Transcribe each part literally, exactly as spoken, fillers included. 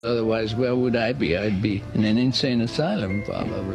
Otherwise, where would I be? I'd be in an insane asylum, probably.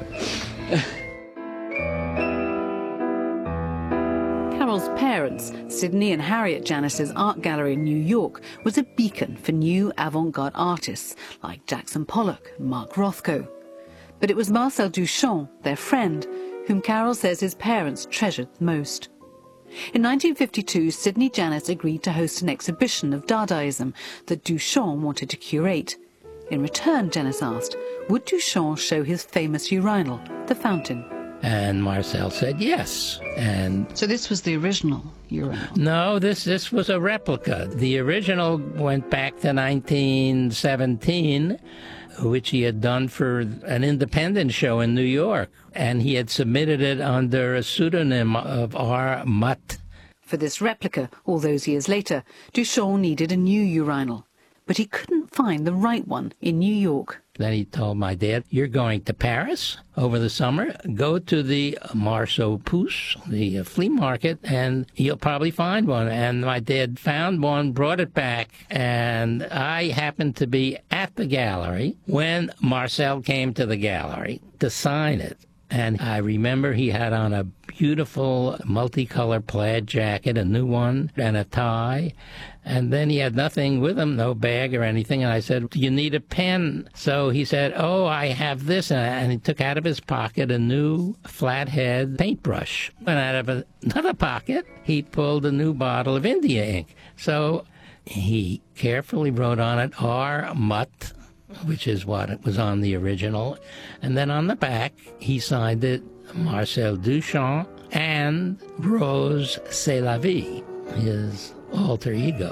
Carol's parents, Sydney and Harriet Janis's art gallery in New York, was a beacon for new avant-garde artists like Jackson Pollock and Mark Rothko. But it was Marcel Duchamp, their friend, whom Carol says his parents treasured most. In nineteen fifty-two, Sydney Janis agreed to host an exhibition of Dadaism that Duchamp wanted to curate. In return, Janis asked, would Duchamp show his famous urinal, the fountain? And Marcel said yes. And so this was the original urinal? No, this this was a replica. The original went back to nineteen seventeen, which he had done for an independent show in New York, and he had submitted it under a pseudonym of R. Mutt. For this replica, all those years later, Duchamp needed a new urinal, but he couldn't find the right one in New York. Then he told my dad, you're going to Paris over the summer. Go to the Marceau Pouce, the flea market, and you'll probably find one. And my dad found one, brought it back, and I happened to be at the gallery when Marcel came to the gallery to sign it. And I remember he had on a beautiful multicolored plaid jacket, a new one, and a tie. And then he had nothing with him, no bag or anything. And I said, do you need a pen? So he said, oh, I have this. And he took out of his pocket a new flathead paintbrush. And out of another pocket, he pulled a new bottle of India ink. So he carefully wrote on it, R. Mutt, which is what it was on the original. And then on the back, he signed it Marcel Duchamp and Rose C'est la Vie, his alter ego.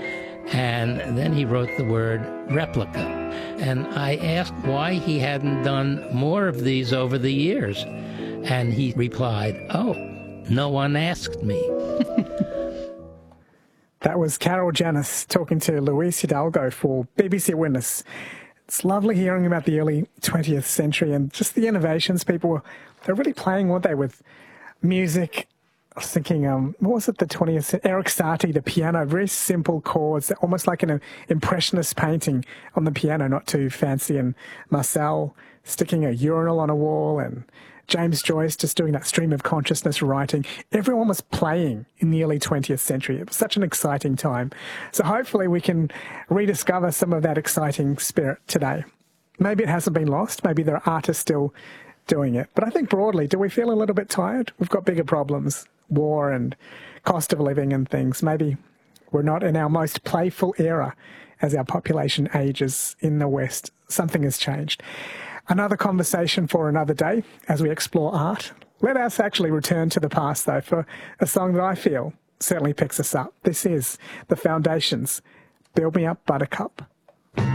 And then he wrote the word replica. And I asked why he hadn't done more of these over the years. And he replied, oh, no one asked me. That was Carol Janis talking to Luis Hidalgo for B B C Witness. It's lovely hearing about the early twentieth century and just the innovations people were, they're really playing, weren't they, with music. I was thinking, um, what was it, the twentieth century? Eric Satie, the piano, very simple chords, almost like an impressionist painting on the piano, not too fancy. And Marcel sticking a urinal on a wall, and James Joyce just doing that stream of consciousness writing. Everyone was playing in the early twentieth century. It was such an exciting time. So hopefully we can rediscover some of that exciting spirit today. Maybe it hasn't been lost. Maybe there are artists still doing it. But I think broadly, do we feel a little bit tired? We've got bigger problems, war and cost of living and things. Maybe we're not in our most playful era as our population ages in the West. Something has changed. Another conversation for another day as we explore art. Let us actually return to the past, though, for a song that I feel certainly picks us up. This is The Foundations, Build Me Up, Buttercup.